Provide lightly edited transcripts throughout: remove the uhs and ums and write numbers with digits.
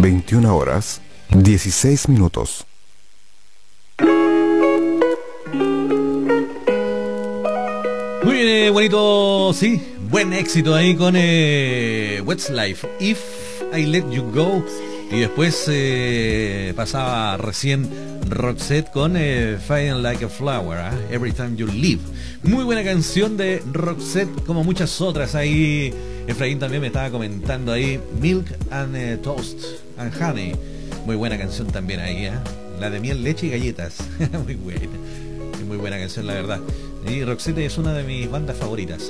21 horas 16 minutos. Muy bien, bonito, sí, buen éxito ahí con Westlife, If I Let You Go. Y después pasaba recién Roxette con Fading Like a Flower, Every Time You Leave. Muy buena canción de Roxette, como muchas otras ahí. Efraín también me estaba comentando ahí, Milk and Toast and Honey. Muy buena canción también ahí, la de miel, leche y galletas. Muy buena canción, la verdad. Y Roxette es una de mis bandas favoritas.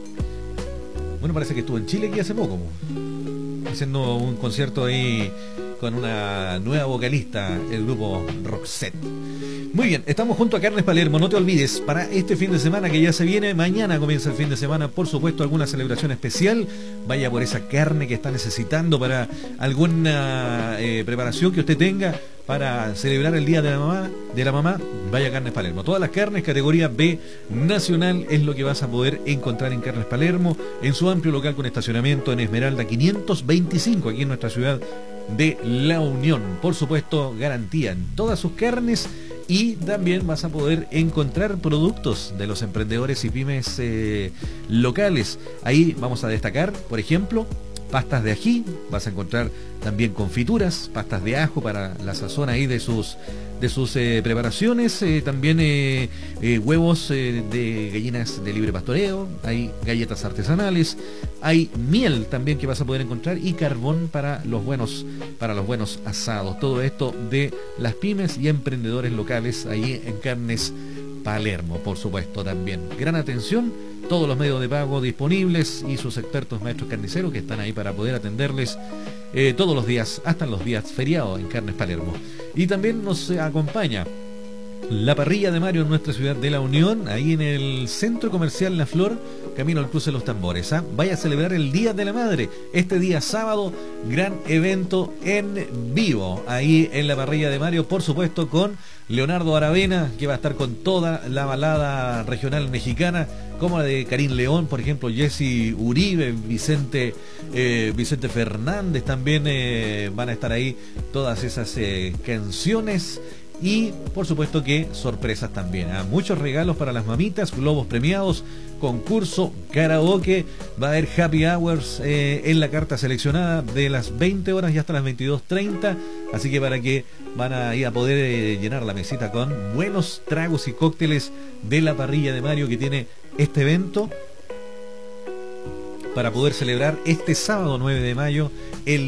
Bueno, parece que estuvo en Chile aquí hace poco, haciendo un concierto ahí con una nueva vocalista, el grupo Roxette. Muy bien, estamos junto a Carnes Palermo. No te olvides, para este fin de semana que ya se viene, mañana comienza el fin de semana, por supuesto, alguna celebración especial. Vaya por esa carne que está necesitando para alguna preparación que usted tenga para celebrar el Día de la Mamá, vaya a Carnes Palermo. Todas las carnes, categoría B nacional, es lo que vas a poder encontrar en Carnes Palermo, en su amplio local con estacionamiento en Esmeralda 525, aquí en nuestra ciudad de La Unión. Por supuesto, garantía en todas sus carnes. Y también vas a poder encontrar productos de los emprendedores y pymes locales. Ahí vamos a destacar, por ejemplo, pastas de ají, vas a encontrar también confituras, pastas de ajo para la sazón ahí de sus preparaciones, también huevos de gallinas de libre pastoreo, hay galletas artesanales, hay miel también que vas a poder encontrar y carbón para los buenos asados. Todo esto de las pymes y emprendedores locales ahí en Carnes Palermo, por supuesto también. Gran atención, todos los medios de pago disponibles y sus expertos maestros carniceros que están ahí para poder atenderles todos los días, hasta en los días feriados en Carnes Palermo. Y también nos acompaña la parrilla de Mario en nuestra ciudad de La Unión, ahí en el Centro Comercial La Flor, camino al cruce de los Tambores. Vaya a celebrar el Día de la Madre, este día sábado, gran evento en vivo, ahí en la parrilla de Mario, por supuesto con Leonardo Aravena, que va a estar con toda la balada regional mexicana, como la de Karim León, por ejemplo, Jesse Uribe, Vicente Fernández, también van a estar ahí todas esas canciones. Y por supuesto que sorpresas también, muchos regalos para las mamitas, globos premiados, concurso, karaoke, va a haber happy hours en la carta seleccionada de las 20 horas y hasta las 22:30, así que para que van a ir a poder llenar la mesita con buenos tragos y cócteles de la parrilla de Mario, que tiene este evento para poder celebrar este sábado 9 de mayo el